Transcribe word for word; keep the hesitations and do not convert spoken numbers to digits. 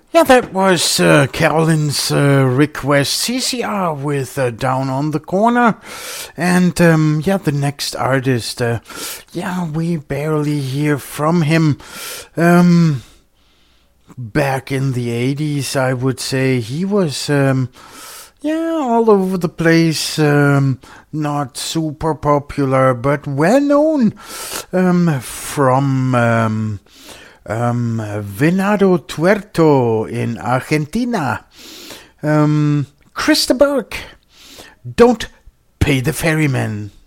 Yeah, that was uh, Carolyn's uh, request. C C R with uh, Down on the Corner. And um, yeah, the next artist, uh, yeah, we barely hear from him. Um, back in the eighties, I would say he was, um, yeah, all over the place. Um, not super popular, but well known um, from. Um, Um, Venado Tuerto in Argentina. Um, Chris de Burgh, Don't Pay the Ferryman.